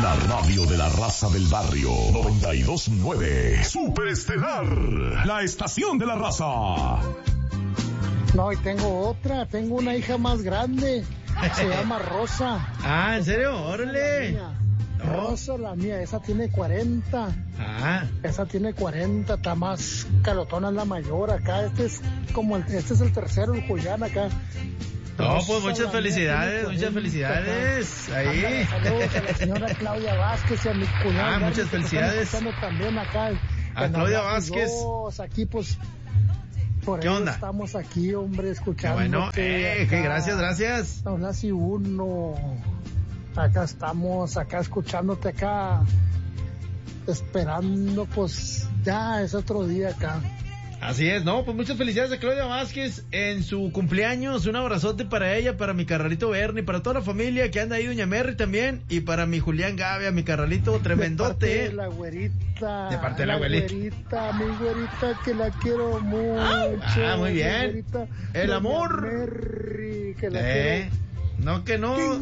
La radio de la raza del barrio. 92.9. Super Estelar. La estación de la raza. No, y tengo una hija más grande. Se llama Rosa. Ah, ¿en serio? Órale. Rosa, la mía, esa tiene 40. Esa tiene 40, está más calotona, la mayor acá. Este es el tercero, el Julián acá. No, Rosa, pues muchas felicidades. Ahí. Saludos a la señora Claudia Vázquez y a mi cuñado. Muchas felicidades. También acá. A Claudia Vázquez. Aquí, pues, por ¿Qué eso onda? estamos aquí, hombre, escuchando. Bueno, gracias. Son las y 1. Acá estamos, escuchándote acá, esperando, pues ya es otro día acá. Así es, no, pues muchas felicidades a Claudia Vázquez en su cumpleaños, un abrazote para ella, para mi carnalito Bernie, para toda la familia que anda ahí, doña Merry también, y para mi Julián Gavia, mi carnalito tremendote. De parte de la güerita. De parte de la güerita. Mi güerita que la quiero mucho. Muy bien. Güerita, El amor. Merry, que la quiero. No que no.